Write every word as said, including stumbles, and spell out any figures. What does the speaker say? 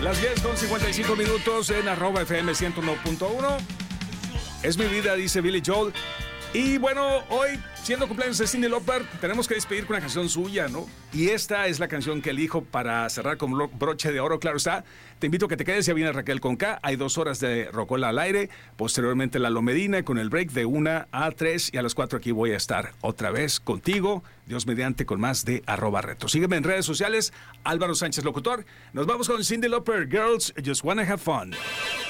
Las diez con cincuenta y cinco minutos en arroba F M ciento uno punto uno. Es mi vida, dice Billy Joel. Y bueno, hoy, siendo cumpleaños de Cyndi Lauper, tenemos que despedir con una canción suya, ¿no? Y esta es la canción que elijo para cerrar con broche de oro, claro está. Te invito a que te quedes, ya viene Raquel con K. Hay dos horas de Rocola al aire. Posteriormente Lalo Medina con el break de una a tres. Y a las cuatro aquí voy a estar otra vez contigo. Dios mediante, con más de arroba reto. Sígueme en redes sociales, Álvaro Sánchez Locutor. Nos vamos con Cyndi Lauper, Girls Just Wanna Have Fun.